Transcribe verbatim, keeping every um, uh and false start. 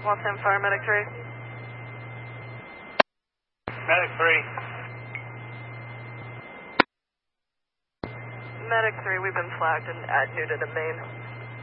Los Angeles Fire Medic three. Medic three. Medic three, we've been flagged and add new to the main.